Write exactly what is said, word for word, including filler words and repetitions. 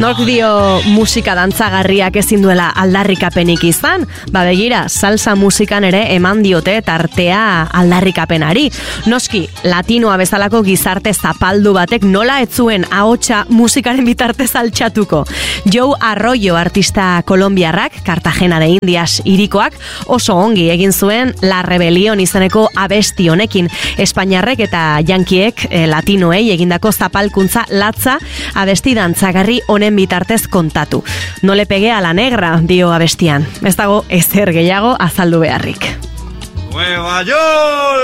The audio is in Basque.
Nork dio musika dantzagarriak ezin duela aldarrikapenik izan? Ba begira, salsa musikan ere eman diote tartea aldarrikapenari. Noski, latinoa bezalako gizarte zapaldu batek nola ez zuen ahotsa musikaren bitartez altxatuko. Joe Arroyo artista kolombiarrak, Cartagena de Indias hirikoak, oso ongi egin zuen La Rebelión izeneko abesti honekin. Espainiarrek eta jankiek eh, latinoei egindako zapalkuntza latza abesti dantzagarri honen bitartez kontatu. No le pegue a la negra, dio abestian. Ez dago ezer gehiago azaldu beharrik. Nueva York!